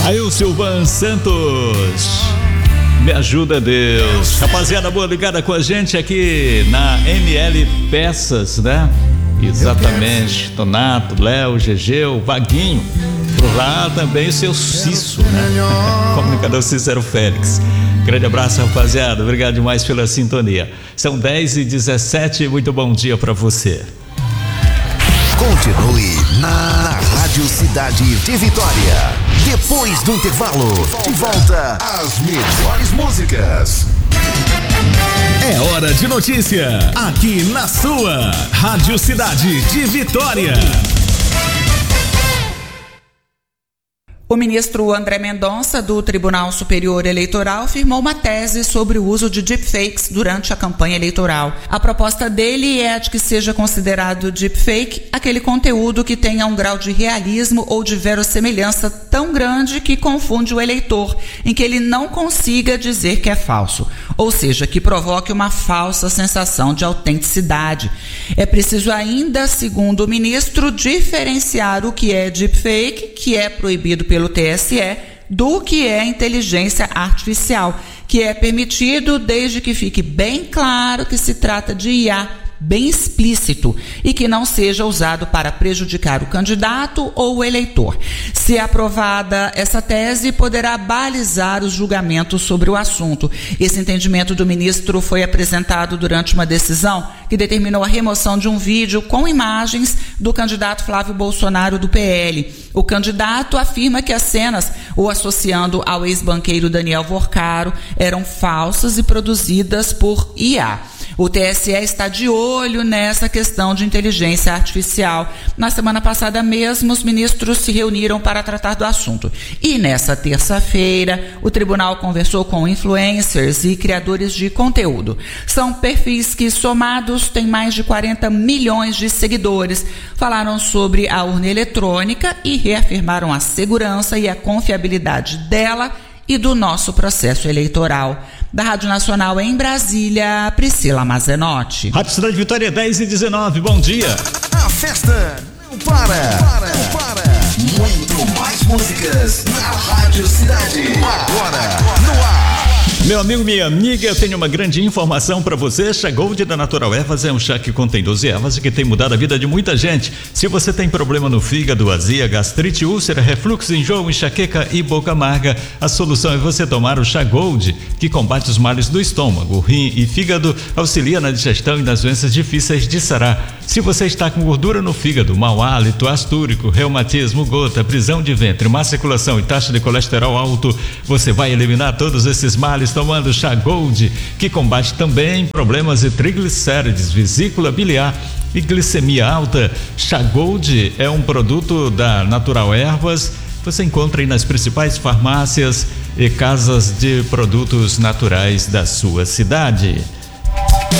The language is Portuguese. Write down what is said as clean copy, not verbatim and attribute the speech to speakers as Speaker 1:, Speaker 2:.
Speaker 1: Aí o Silvan Santos. Me ajuda, Deus. Rapaziada boa ligada com a gente aqui na ML Peças, né? Exatamente. Donato, Léo, Gegeu, Vaguinho. Por lá também o seu Cício, né? Comunicador Cícero Félix. Grande abraço, rapaziada. Obrigado demais pela sintonia. São 10h17. Muito bom dia para você.
Speaker 2: Continue na Rádio Cidade de Vitória. Depois do intervalo, de volta às melhores músicas.
Speaker 3: É hora de notícia, aqui na sua Rádio Cidade de Vitória.
Speaker 4: O ministro André Mendonça, do Tribunal Superior Eleitoral, firmou uma tese sobre o uso de deepfakes durante a campanha eleitoral. A proposta dele é a de que seja considerado deepfake aquele conteúdo que tenha um grau de realismo ou de verossimilhança tão grande que confunde o eleitor, em que ele não consiga dizer que é falso, ou seja, que provoque uma falsa sensação de autenticidade. É preciso ainda, segundo o ministro, diferenciar o que é deepfake, que é proibido pelo TSE, do que é inteligência artificial, que é permitido desde que fique bem claro que se trata de IA, bem explícito, e que não seja usado para prejudicar o candidato ou o eleitor. Se aprovada essa tese, poderá balizar os julgamentos sobre o assunto. Esse entendimento do ministro foi apresentado durante uma decisão que determinou a remoção de um vídeo com imagens do candidato Flávio Bolsonaro do PL. O candidato afirma que as cenas, o associando ao ex-banqueiro Daniel Vorcaro, eram falsas e produzidas por IA. O TSE está de olho nessa questão de inteligência artificial. Na semana passada mesmo, os ministros se reuniram para tratar do assunto. E nessa terça-feira, o tribunal conversou com influencers e criadores de conteúdo. São perfis que, somados, têm mais de 40 milhões de seguidores. Falaram sobre a urna eletrônica e reafirmaram a segurança e a confiabilidade dela e do nosso processo eleitoral. Da Rádio Nacional em Brasília, Priscila Mazenotti.
Speaker 1: Rádio Cidade de Vitória, 10h19, bom dia.
Speaker 2: A festa não para. Muito mais músicas na Rádio Cidade. Agora, no ar.
Speaker 1: Meu amigo, minha amiga, eu tenho uma grande informação para você. Chá Gold da Natural Ervas é um chá que contém 12 ervas e que tem mudado a vida de muita gente. Se você tem problema no fígado, azia, gastrite, úlcera, refluxo, enjoo, enxaqueca e boca amarga, a solução é você tomar o Chá Gold, que combate os males do estômago, rim e fígado, auxilia na digestão e nas doenças difíceis de sarar. Se você está com gordura no fígado, mau hálito, astúrico, reumatismo, gota, prisão de ventre, má circulação e taxa de colesterol alto, você vai eliminar todos esses males tomando Chá Gold, que combate também problemas de triglicérides, vesícula biliar e glicemia alta. Chá Gold é um produto da Natural Ervas. Você encontra aí nas principais farmácias e casas de produtos naturais da sua cidade.